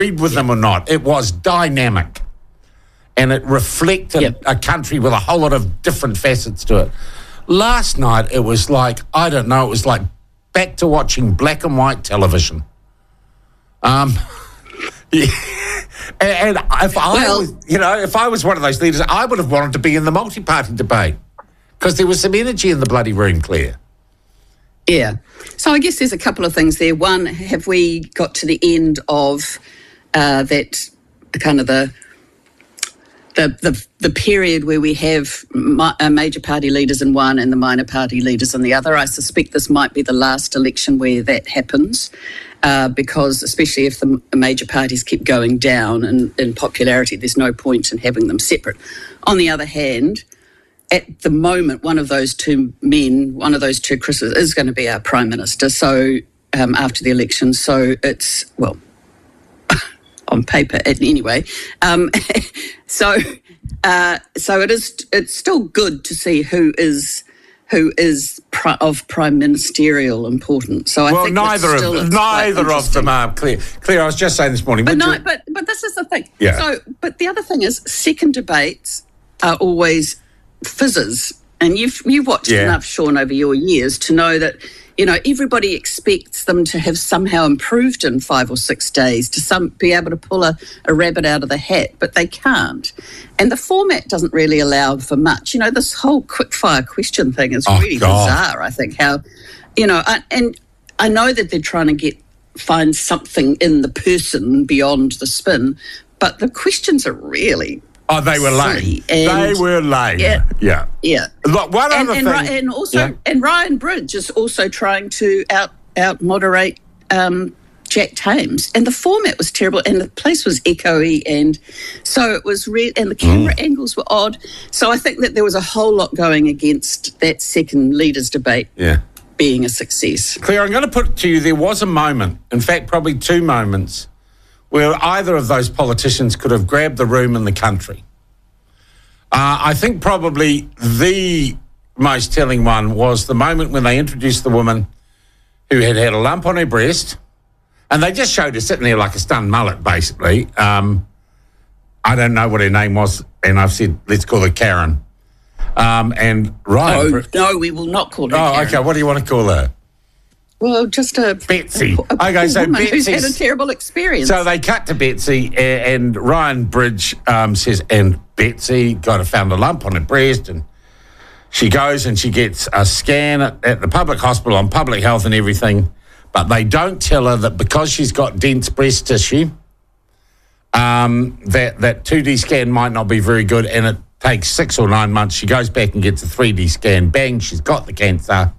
agreed with them or not, it was dynamic. And it reflected a country with a whole lot of different facets to it. Last night, it was like, I don't know, it was like back to watching black and white television. And if I was one of those leaders, I would have wanted to be in the multi-party debate because there was some energy in the bloody room, Claire. Yeah. So I guess there's a couple of things there. One, have we got to the end of that kind of the period where we have major party leaders in one and the minor party leaders in the other? I suspect this might be the last election where that happens, because especially if the major parties keep going down in popularity, there's no point in having them separate. On the other hand, at the moment, one of those two Chris's is going to be our Prime Minister, so after the election. So it's, well, on paper anyway. So it's still good to see who is of prime ministerial importance. So I think neither of them are clear. Claire, I was just saying this morning. But this is the thing. Yeah. So, but the other thing is, second debates are always fizzes, and you've watched enough, Sean, over your years to know that, you know, everybody expects them to have somehow improved in 5 or 6 days, to be able to pull a rabbit out of the hat, but they can't. And the format doesn't really allow for much. You know, this whole quickfire question thing is really bizarre, I think, how, you know, and I know that they're trying to find something in the person beyond the spin, but the questions are really... Oh, they were lame. They were lame. Yeah. Look, one other thing. And Ryan Bridge is also trying to out moderate Jack Thames, and the format was terrible, and the place was echoey, and so it was and the camera angles were odd. So I think that there was a whole lot going against that second leaders' debate being a success. Claire, I'm going to put it to you, there was a moment, in fact, probably 2 moments, where either of those politicians could have grabbed the room in the country. I think probably the most telling one was the moment when they introduced the woman who had a lump on her breast, and they just showed her sitting there like a stunned mullet, basically. I don't know what her name was, and I've said, let's call her Karen. And Ryan... No, we will not call her Karen. Oh, okay, what do you want to call her? Well, just Betsy. Okay, so Betsy who's had a terrible experience. So they cut to Betsy, and Ryan Bridge says, and Betsy found a lump on her breast, and she goes and she gets a scan at the public hospital on public health and everything, but they don't tell her that because she's got dense breast tissue, that 2D scan might not be very good, and it takes 6 or 9 months. She goes back and gets a 3D scan. Bang, she's got the cancer.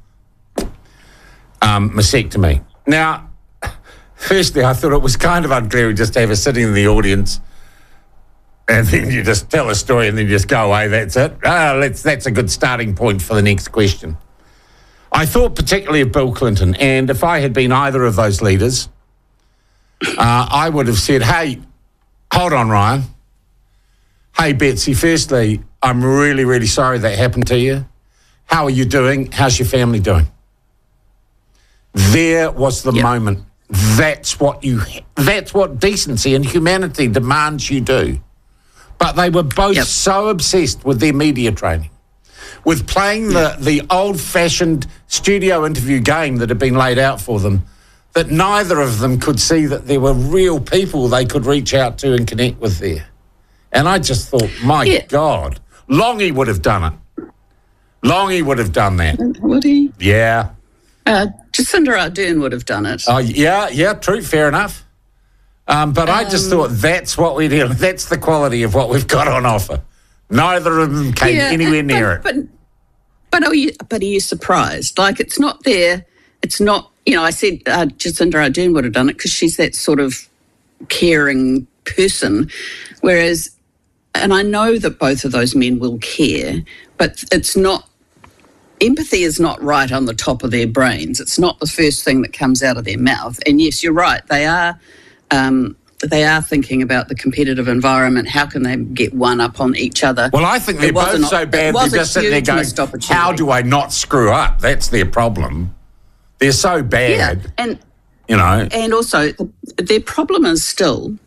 Mastectomy. Now, firstly, I thought it was kind of unclear just to have her sitting in the audience and then you just tell a story and then you just go away, that's it. That's a good starting point for the next question. I thought particularly of Bill Clinton, and if I had been either of those leaders, I would have said, hey, hold on, Ryan. Hey, Betsy, firstly, I'm really, really sorry that happened to you. How are you doing? How's your family doing? There was the moment. That's what decency and humanity demands you do. But they were both so obsessed with their media training, with playing the old-fashioned studio interview game that had been laid out for them, that neither of them could see that there were real people they could reach out to and connect with there. And I just thought, my God, Longy would have done it. Longy would have done that. Would he? Yeah. Jacinda Ardern would have done it. Oh, yeah, true, fair enough. But I just thought that's what we do. That's the quality of what we've got on offer. Neither of them came anywhere near it. But are you surprised? Like, it's not there. It's not, you know, I said Jacinda Ardern would have done it because she's that sort of caring person. Whereas, and I know that both of those men will care, but it's not, empathy is not right on the top of their brains. It's not the first thing that comes out of their mouth. And yes, you're right. They are thinking about the competitive environment. How can they get one up on each other? Well, I think they're both so bad. They're just sitting there going, how do I not screw up? That's their problem. They're so bad. Yeah, you know. And also, their problem is still